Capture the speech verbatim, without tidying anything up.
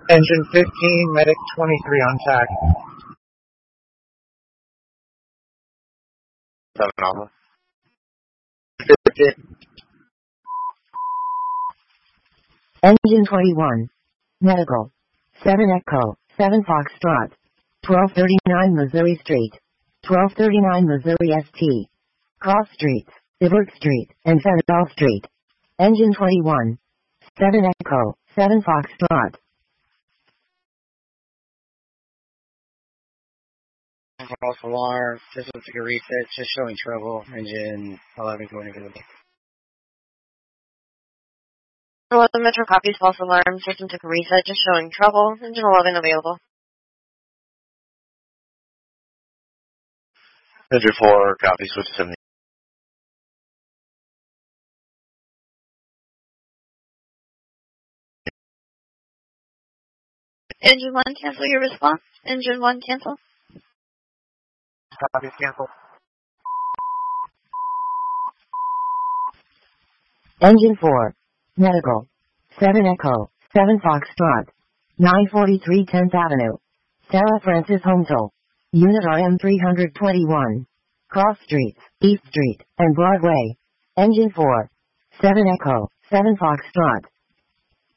Engine fifteen, Medic twenty-three on tack. seven Alpha. fifty. Engine twenty-one. Medical. seven Echo, seven Foxtrot. twelve thirty-nine Missouri Street. twelve thirty-nine Missouri S T. Cross Streets, Iberg Street, and Federal Street. Engine twenty-one. seven Echo, seven Foxtrot. False alarm, just looks like a reset, just showing trouble. Engine eleven going available. eleven Metro copies, false alarm, system took a reset, just showing trouble. Engine eleven available. Engine four, copy, switch to seventy. Engine one, cancel your response. Engine one, cancel. Copy, cancel. Engine four. Medical. seven Echo, seven Foxtrot. nine forty-three tenth Avenue. Sarah Francis Homesel. Unit R M three twenty-one. Cross Streets, East Street, and Broadway. Engine four. seven Echo, seven Foxtrot.